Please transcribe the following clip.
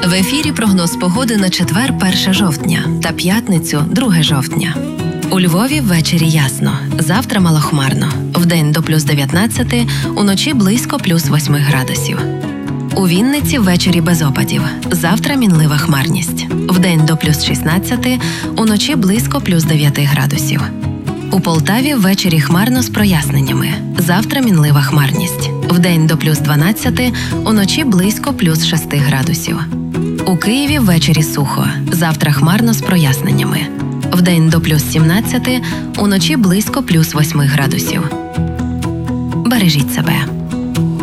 В ефірі прогноз погоди на четвер 1 жовтня та п'ятницю 2 жовтня. У Львові ввечері ясно, завтра малохмарно, вдень до плюс 19, уночі близько плюс 8 градусів. У Вінниці ввечері без опадів, завтра мінлива хмарність, вдень до плюс 16, уночі близько плюс 9 градусів. У Полтаві ввечері хмарно з проясненнями, завтра мінлива хмарність, вдень до плюс 12, уночі близько плюс 6 градусів. У Києві ввечері сухо, завтра хмарно з проясненнями, вдень до плюс 17, уночі близько плюс 8 градусів. Бережіть себе.